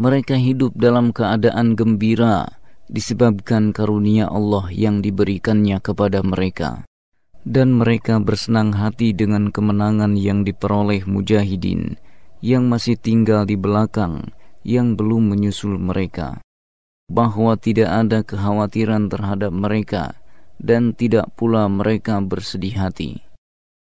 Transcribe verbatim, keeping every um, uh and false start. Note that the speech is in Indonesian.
Mereka hidup dalam keadaan gembira disebabkan karunia Allah yang diberikannya kepada mereka. Dan mereka bersenang hati dengan kemenangan yang diperoleh mujahidin yang masih tinggal di belakang, yang belum menyusul mereka, bahwa tidak ada kekhawatiran terhadap mereka dan tidak pula mereka bersedih hati.